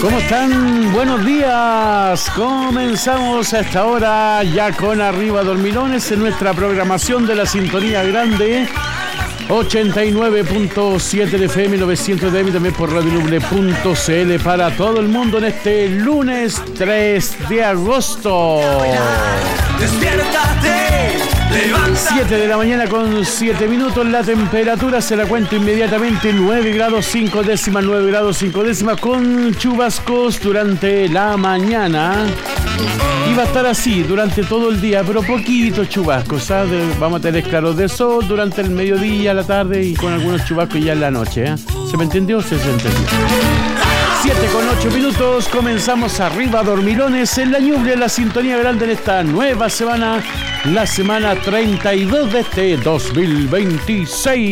¿Cómo están? Buenos días. Comenzamos a esta hora ya con Arriba Dormilones en nuestra programación de la Sintonía Grande 89.7 de FM, 900 de AM, también por radioluble.cl para todo el mundo en este lunes 3 de agosto. Despiértate, levántate. 7 de la mañana con 7 minutos. La temperatura se la cuento inmediatamente: 9 grados 5 décimas, 9 grados 5 décimas, con chubascos durante la mañana. Y va a estar así durante todo el día, pero poquitos chubascos, ¿sabes? Vamos a tener claros de sol durante el mediodía, la tarde, y con algunos chubascos ya en la noche, ¿eh? ¿Se me entendió o se entendió? 7 con 8 minutos, comenzamos Arriba Dormilones en la Ñuble, la Sintonía Grande en esta nueva semana, la semana 32 de este 2026.